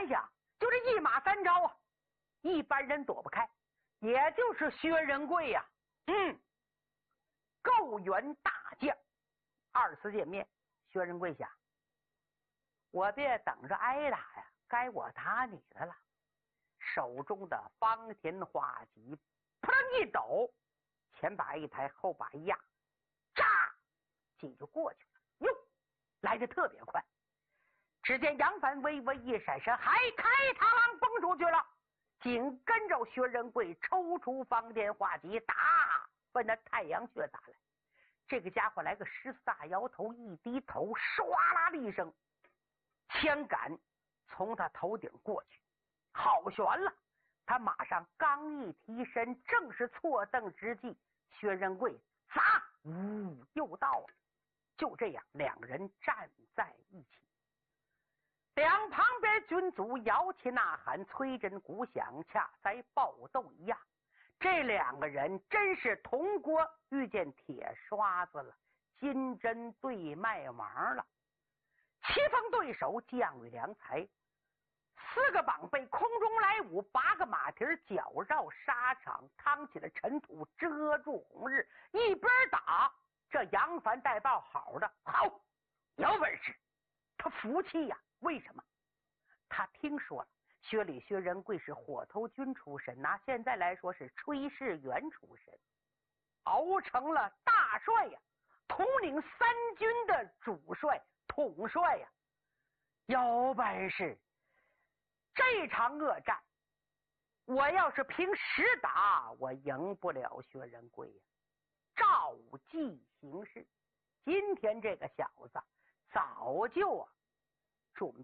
还想，就这一马三招啊，一般人躲不开，也就是薛仁贵呀，够员大将。二次见面，薛仁贵想，我别等着挨打呀，该我打你的了。手中的方田画戟扑棱一抖，前把一抬，后把一压，炸戟就过去了。哟，来得特别快。只见杨帆微微一闪身，还开螳螂蹦出去了。紧跟着薛仁贵抽出方天画戟，打奔那太阳穴打来。这个家伙来个十四大摇头，一低头，唰啦的一声，枪杆从他头顶过去，好悬了。他马上刚一提身，正是错蹬之际，薛仁贵砸，又到了。就这样，两人站在一起。两旁边军卒摇旗呐喊，催真鼓响，恰在暴斗一样。这两个人真是铜锅遇见铁刷子了，金针对麦芒了。棋逢对手，将遇良才。4个绑背空中来舞，8个马蹄脚绕沙场，趟起了尘土遮住红日。一边打，这杨帆带报好的，好，有本事，他服气呀。为什么？他听说了薛礼薛仁贵是火头军出身，拿现在来说是炊事员出身，熬成了大帅呀，统领3军的主帅统帅呀。有本事，这场恶战我要是凭实打，我赢不了薛仁贵呀。照计行事，今天这个小子早就准